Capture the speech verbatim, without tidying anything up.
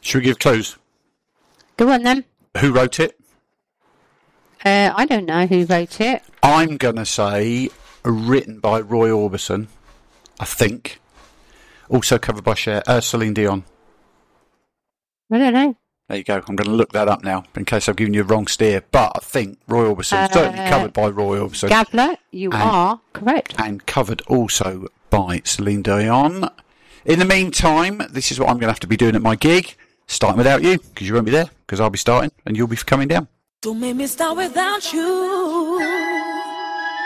Should we give clues? Go on then. Who wrote it? Uh, I don't know who wrote it. I'm going to say written by Roy Orbison, I think. Also covered by Cher, uh, Celine Dion. I don't know. There you go. I'm going to look that up now in case I've given you a wrong steer. But I think Roy Orbison, Uh, certainly covered by Roy Orbison. Gavler, you And- are correct. And covered also by Celine Dion. In the meantime, this is what I'm going to have to be doing at my gig. Starting without you, because you won't be there, because I'll be starting and you'll be coming down. Don't make me start without you.